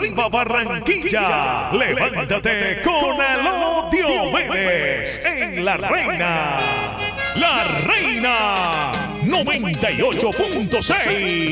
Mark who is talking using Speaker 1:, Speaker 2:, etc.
Speaker 1: arriba Barranquilla. Levántate con el Diomedes en La Reina. La Reina 98.6.